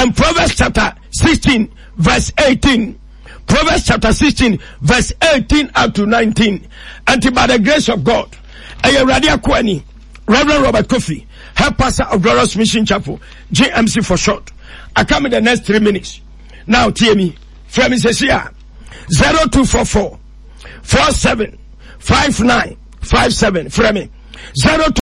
and Proverbs chapter 16 verse 18. Proverbs chapter 16 verse 18 up to 19. And by the grace of God, Radia Kwani, Reverend Robert Kofi, head pastor of Glorious Mission Chapel, JMC for short. I come in the next 3 minutes. Now, TME, from Mrs. 0244 47 59 57. Frame 02